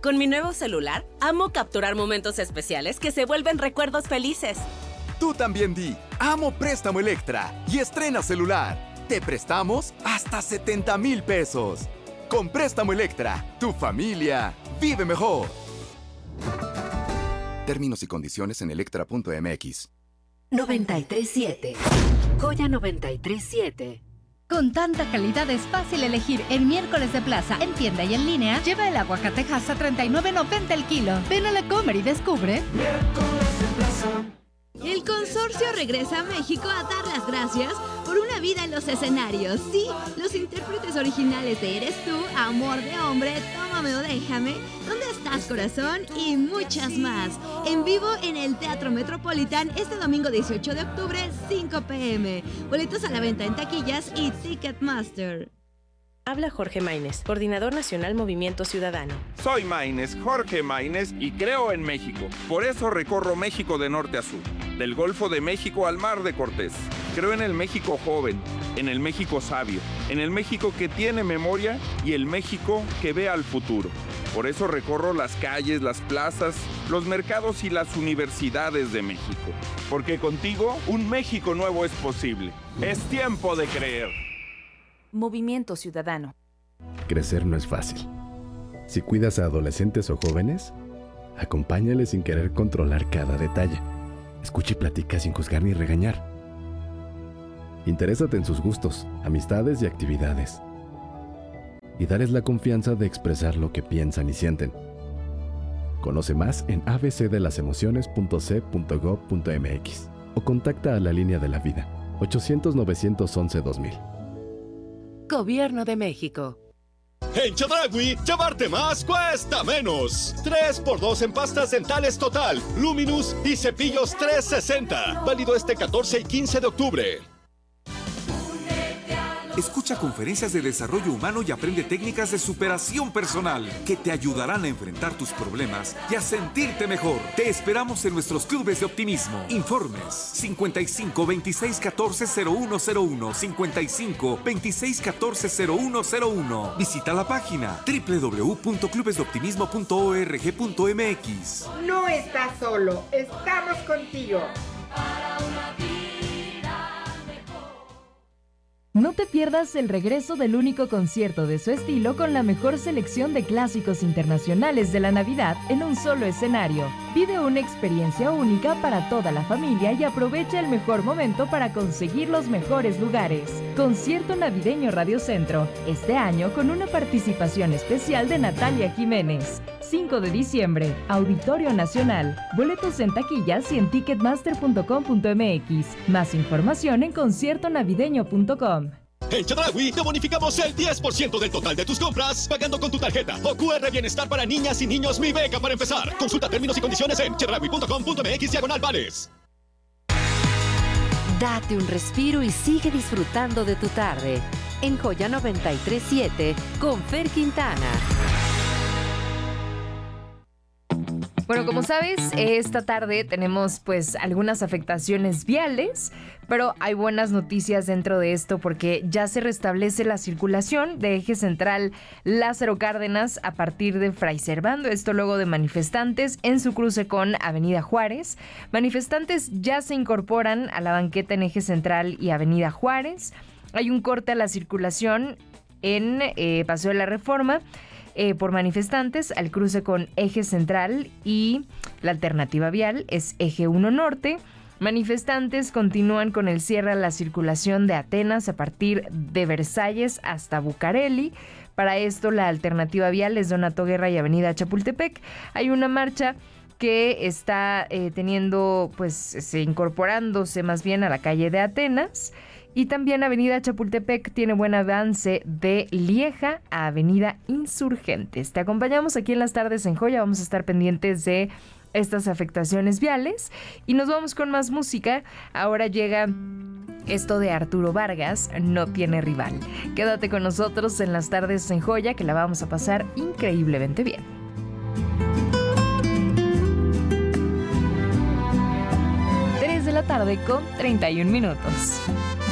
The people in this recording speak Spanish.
Con mi nuevo celular, amo capturar momentos especiales que se vuelven recuerdos felices. Tú también di, amo Préstamo Electra y estrena celular. Te prestamos hasta 70,000 pesos. Con Préstamo Electra, tu familia vive mejor. Términos y condiciones en electra.mx. 93.7. Joya 93.7. Con tanta calidad es fácil elegir el miércoles de plaza. En tienda y en línea, lleva el aguacatejas a $39.90 el kilo. Ven a la Comer y descubre. Miércoles de plaza. El consorcio regresa a México a dar las gracias por una vida en los escenarios. Sí, los intérpretes originales de Eres Tú, Amor de Hombre, Tómame o Déjame, ¿Dónde estás, corazón? Y muchas más. En vivo en el Teatro Metropolitan este domingo 18 de octubre, 5 p.m. Boletos a la venta en taquillas y Ticketmaster. Habla Jorge Maínez, Coordinador Nacional Movimiento Ciudadano. Soy Maínez, Jorge Maínez, y creo en México. Por eso recorro México de norte a sur, del Golfo de México al Mar de Cortés. Creo en el México joven, en el México sabio, en el México que tiene memoria y el México que ve al futuro. Por eso recorro las calles, las plazas, los mercados y las universidades de México. Porque contigo, un México nuevo es posible. Es tiempo de creer. Movimiento Ciudadano. Crecer no es fácil. Si cuidas a adolescentes o jóvenes, acompáñales sin querer controlar cada detalle. Escucha y platica sin juzgar ni regañar. Interésate en sus gustos, amistades y actividades. Y darles la confianza de expresar lo que piensan y sienten. Conoce más en abcdelasemociones.c.gov.mx o contacta a la Línea de la Vida, 800-911-2000. Gobierno de México. En Chedraui, llevarte más cuesta menos. 3x2 en pastas dentales Total, Luminous y cepillos 360. Válido este 14 y 15 de octubre. Escucha conferencias de desarrollo humano y aprende técnicas de superación personal que te ayudarán a enfrentar tus problemas y a sentirte mejor. Te esperamos en nuestros clubes de optimismo. Informes 55 26 14 0101, 55 26 14 0101. Visita la página www.clubesdeoptimismo.org.mx. No estás solo, estamos contigo. No te pierdas el regreso del único concierto de su estilo con la mejor selección de clásicos internacionales de la Navidad en un solo escenario. Vive una experiencia única para toda la familia y aprovecha el mejor momento para conseguir los mejores lugares. Concierto Navideño Radio Centro, este año con una participación especial de Natalia Jiménez. 5 de diciembre, Auditorio Nacional. Boletos en taquillas y en ticketmaster.com.mx. Más información en conciertonavideño.com. En Chedraui te bonificamos el 10% del total de tus compras pagando con tu tarjeta o QR Bienestar para niñas y niños Mi Beca para empezar. Consulta términos y condiciones en chedraui.com.mx/vales. Date un respiro y sigue disfrutando de tu tarde. En Joya 93.7 con Fer Quintana. Bueno, como sabes, esta tarde tenemos pues algunas afectaciones viales, pero hay buenas noticias dentro de esto porque ya se restablece la circulación de eje central Lázaro Cárdenas a partir de Fray Servando, esto luego de manifestantes en su cruce con Avenida Juárez. Manifestantes ya se incorporan a la banqueta en eje central y Avenida Juárez. Hay un corte a la circulación en Paseo de la Reforma por manifestantes al cruce con eje central y la alternativa vial es eje 1 norte. Manifestantes continúan con el cierre a la circulación de Atenas a partir de Versalles hasta Bucareli. Para esto la alternativa vial es Donato Guerra y Avenida Chapultepec. Hay una marcha que está incorporándose más bien a la calle de Atenas. Y también Avenida Chapultepec tiene buen avance de Lieja a Avenida Insurgentes. Te acompañamos aquí en las tardes en Joya. Vamos a estar pendientes de estas afectaciones viales. Y nos vamos con más música. Ahora llega esto de Arturo Vargas, No tiene rival. Quédate con nosotros en las tardes en Joya, que la vamos a pasar increíblemente bien. 3 de la tarde con 31 minutos.